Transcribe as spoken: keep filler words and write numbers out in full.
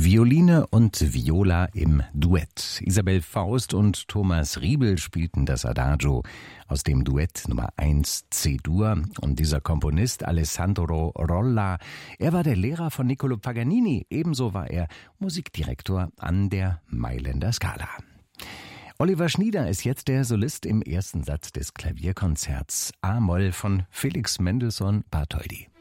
Violine und Viola im Duett. Isabel Faust und Thomas Riebel spielten das Adagio aus dem Duett Nummer eins C-Dur. Und dieser Komponist Alessandro Rolla, er war der Lehrer von Niccolò Paganini. Ebenso war er Musikdirektor an der Mailänder Scala. Oliver Schnieder ist jetzt der Solist im ersten Satz des Klavierkonzerts A-Moll von Felix Mendelssohn Bartholdy.